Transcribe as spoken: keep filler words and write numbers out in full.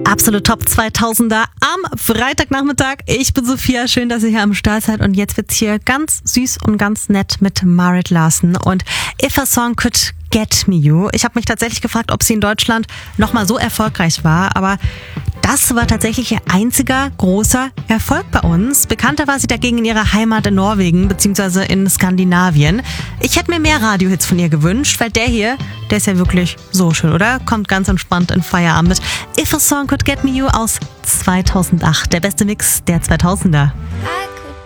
Absolut Top zweitausender am Freitagnachmittag. Ich bin Sophia, schön, dass ihr hier am Start seid. Und jetzt wird's hier ganz süß und ganz nett mit Marit Larsen und If a Song Could Get Me You. Ich habe mich tatsächlich gefragt, ob sie in Deutschland nochmal so erfolgreich war, aber das war tatsächlich ihr einziger großer Erfolg bei uns. Bekannter war sie dagegen in ihrer Heimat in Norwegen bzw. in Skandinavien. Ich hätte mir mehr Radiohits von ihr gewünscht, weil der hier, der ist ja wirklich so schön, oder? Kommt ganz entspannt in Feierabend mit If a Song Could Get Me You aus zweitausendacht. Der beste Mix der zweitausender.